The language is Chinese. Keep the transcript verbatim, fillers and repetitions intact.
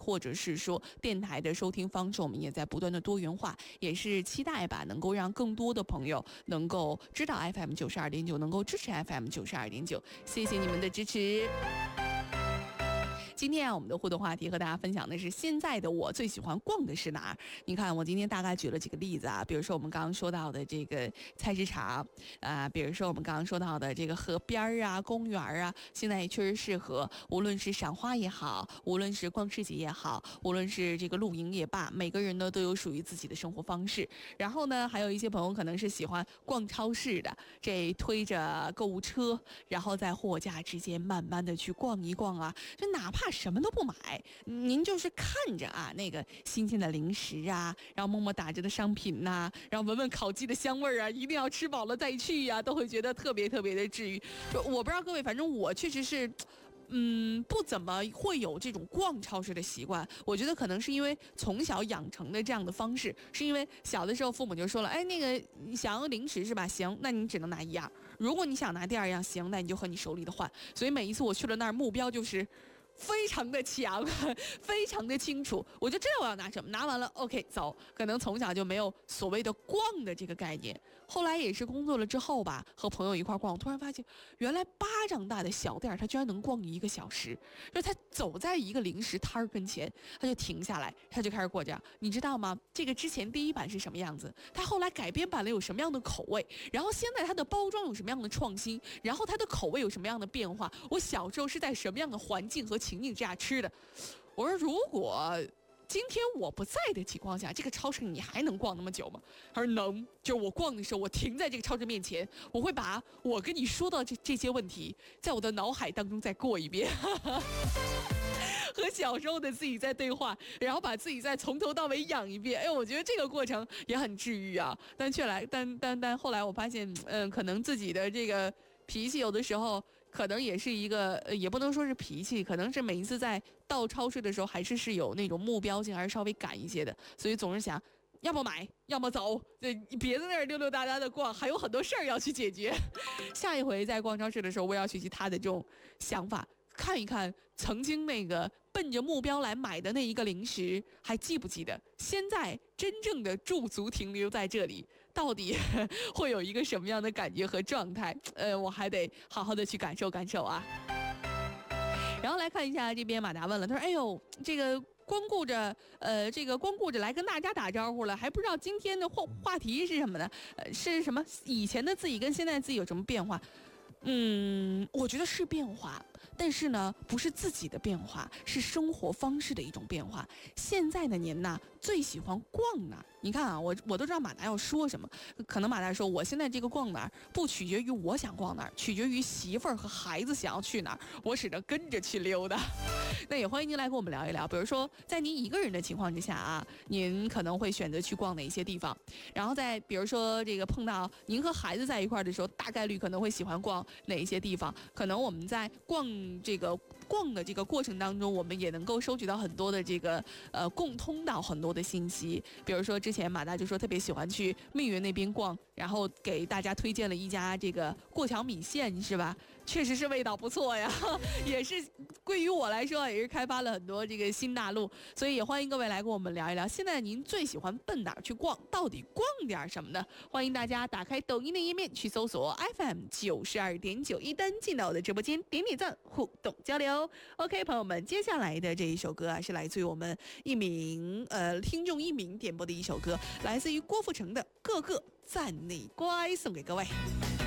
或者是说电台的收听方式，我们也在不断的多元化，也是期待吧，能够让更多的朋友能够知道 F M 九十二点九，能够支持 F M 九十二点九，谢谢你们的支持。今天啊，我们的互动话题和大家分享的是现在的我最喜欢逛的是哪儿？你看，我今天大概举了几个例子啊，比如说我们刚刚说到的这个菜市场啊、呃，比如说我们刚刚说到的这个河边啊、公园啊，现在也确实适合，无论是赏花也好，无论是逛市集也好，无论是这个露营也罢，每个人呢都有属于自己的生活方式。然后呢，还有一些朋友可能是喜欢逛超市的，这推着购物车，然后在货架之间慢慢的去逛一逛啊，就哪怕什么都不买，您就是看着啊那个新鲜的零食啊，然后默默打着的商品呐、啊，然后闻闻烤鸡的香味啊，一定要吃饱了再去呀、啊，都会觉得特别特别的治愈。就我不知道各位，反正我确实是。嗯，不怎么会有这种逛超市的习惯。我觉得可能是因为从小养成的这样的方式，是因为小的时候父母就说了，哎，那个你想要零食是吧？行，那你只能拿一样。如果你想拿第二样，行，那你就和你手里的换。所以每一次我去了那儿，目标就是非常的强，非常的清楚，我就知道我要拿什么，拿完了 OK 走。可能从小就没有所谓的逛的这个概念，后来也是工作了之后吧，和朋友一块逛，我突然发现原来巴掌大的小店他居然能逛一个小时，就他走在一个零食摊跟前，他就停下来，他就开始过这样，你知道吗？这个之前第一版是什么样子，他后来改编版了有什么样的口味，然后现在它的包装有什么样的创新，然后它的口味有什么样的变化，我小时候是在什么样的环境和情境之下吃的。我说如果今天我不在的情况下，这个超市你还能逛那么久吗？他说能，就是我逛的时候，我停在这个超市面前，我会把我跟你说到这这些问题在我的脑海当中再过一遍和小时候的自己在对话，然后把自己再从头到尾养一遍。哎，我觉得这个过程也很治愈啊。但却来，但但但后来我发现，嗯、呃，可能自己的这个脾气有的时候可能也是一个，呃，也不能说是脾气，可能是每一次在到超市的时候，还是是有那种目标性，还是稍微赶一些的，所以总是想。要么买，要么走，对，别在那儿溜溜达达的逛，还有很多事儿要去解决。下一回在逛超市的时候，我要学习他的这种想法，看一看曾经那个奔着目标来买的那一个零食，还记不记得？现在真正的驻足停留在这里，到底会有一个什么样的感觉和状态？呃，我还得好好的去感受感受啊。然后来看一下这边马达问了，他说：“哎呦，这个。”光顾着，呃，这个光顾着来跟大家打招呼了，还不知道今天的话话题是什么呢？呃，是什么？以前的自己跟现在的自己有什么变化？嗯，我觉得是变化，但是呢，不是自己的变化，是生活方式的一种变化。现在的您呢，最喜欢逛哪儿？你看啊，我我都知道马达要说什么，可能马达说，我现在这个逛哪儿，不取决于我想逛哪儿，取决于媳妇儿和孩子想要去哪儿，我只能跟着去溜达。那也欢迎您来跟我们聊一聊，比如说在您一个人的情况之下啊，您可能会选择去逛哪一些地方，然后在比如说这个碰到您和孩子在一块儿的时候，大概率可能会喜欢逛哪一些地方，可能我们在逛这个逛的这个过程当中，我们也能够收集到很多的这个呃共通到很多的信息，比如说之前马大就说特别喜欢去蜜源那边逛，然后给大家推荐了一家这个过桥米线，是吧？确实是味道不错呀，也是对于我来说也是开发了很多这个新大陆，所以也欢迎各位来跟我们聊一聊，现在您最喜欢奔哪儿去逛，到底逛点什么呢？欢迎大家打开抖音的页面去搜索 F M 九十二点九，一单进到我的直播间，点点赞，互动交流。OK， 朋友们，接下来的这一首歌啊，是来自于我们一名呃听众一名点播的一首歌，来自于郭富城的《个个赞你乖》，送给各位。